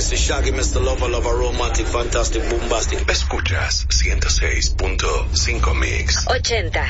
Mr. Shaggy, Mr. Lover, Lover, Romantic, Fantastic, Bombastic. Escuchas 106.5 Mix. 80.